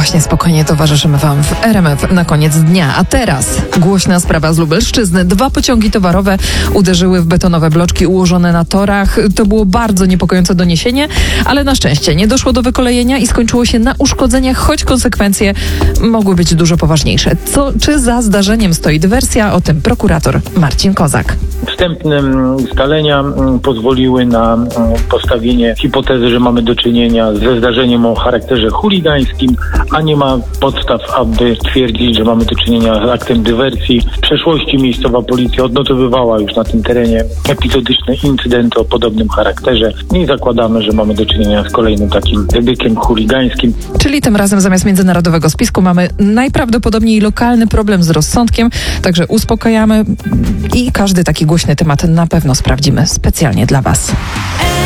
Właśnie spokojnie towarzyszymy Wam w RMF na koniec dnia. A teraz głośna sprawa z Lubelszczyzny. 2 pociągi towarowe uderzyły w betonowe bloczki ułożone na torach. To było bardzo niepokojące doniesienie, ale na szczęście nie doszło do wykolejenia i skończyło się na uszkodzeniach, choć konsekwencje mogły być dużo poważniejsze. Czy za zdarzeniem stoi dywersja? O tym prokurator Marcin Kozak. Wstępne ustalenia pozwoliły na postawienie hipotezy, że mamy do czynienia ze zdarzeniem o charakterze chuligańskim, a nie ma podstaw, aby twierdzić, że mamy do czynienia z aktem dywersji. W przeszłości miejscowa policja odnotowywała już na tym terenie epizodyczne incydenty o podobnym charakterze. Nie zakładamy, że mamy do czynienia z kolejnym takim wybiegiem chuligańskim. Czyli tym razem zamiast międzynarodowego spisku mamy najprawdopodobniej lokalny problem z rozsądkiem, także uspokajamy i każdy taki głośny temat na pewno sprawdzimy specjalnie dla Was.